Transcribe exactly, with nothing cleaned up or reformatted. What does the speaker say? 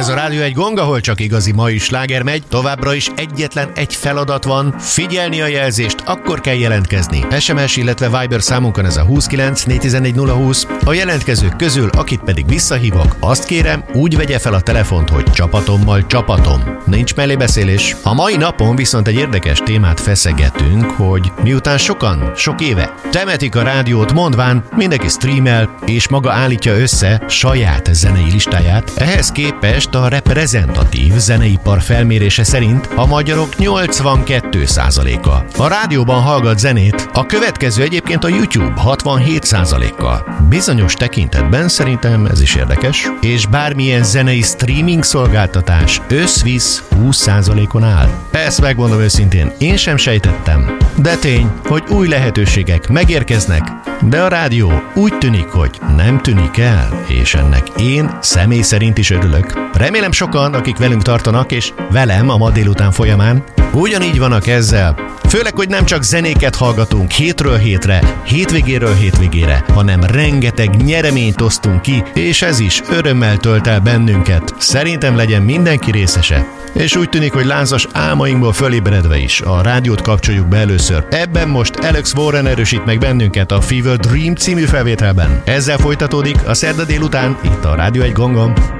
Ez a Rádió egy gong, ahol csak igazi mai sláger megy. Továbbra is egyetlen egy feladat van. Figyelni a jelzést, akkor kell jelentkezni. es em es, illetve Viber számunkon ez a huszonkilenc négytizennégy nulla húsz. A jelentkezők közül, akit pedig visszahívok, azt kérem, úgy vegye fel a telefont, hogy csapatommal csapatom. Nincs mellébeszélés. A mai napon viszont egy érdekes témát feszegetünk, hogy miután sokan, sok éve temetik a rádiót, mondván mindenki streamel és maga állítja össze saját zenei listáját. Ehhez képest a reprezentatív zeneipar felmérése szerint a magyarok nyolcvankettő százaléka a rádióban hallgat zenét, a következő egyébként a YouTube hatvanhét százalékkal. Bizonyos tekintetben szerintem ez is érdekes, és bármilyen zenei streaming szolgáltatás összvisz húsz százalékon áll. Ezt megmondom őszintén, én sem sejtettem, de tény, hogy új lehetőségek megérkeznek, de a rádió úgy tűnik, hogy nem tűnik el, és ennek én személy szerint is örülök. Remélem sokan, akik velünk tartanak, és velem a ma délután folyamán, ugyanígy vannak ezzel. Főleg, hogy nem csak zenéket hallgatunk hétről hétre, hétvégéről hétvégére, hanem rengeteg nyereményt osztunk ki, és ez is örömmel tölt el bennünket. Szerintem legyen mindenki részese. És úgy tűnik, hogy lázas álmainkból fölébredve is a rádiót kapcsoljuk be először. Ebben most Alex Warren erősít meg bennünket a Fever Dream című felvételben. Ezzel folytatódik a szerda délután itt a Rádió egy gongon.